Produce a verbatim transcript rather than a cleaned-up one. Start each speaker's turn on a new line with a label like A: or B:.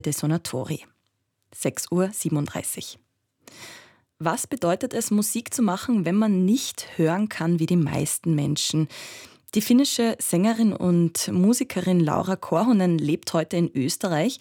A: de Suonatori. sechs Uhr siebenunddreißig. Was bedeutet es, Musik zu machen, wenn man nicht hören kann wie die meisten Menschen? Die finnische Sängerin und Musikerin Laura Korhonen lebt heute in Österreich